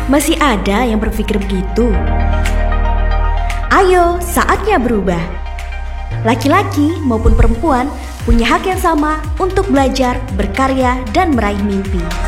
Masih ada yang berpikir begitu? Ayo, saatnya berubah. Laki-laki maupun perempuan punya hak yang sama untuk belajar, berkarya, dan meraih mimpi.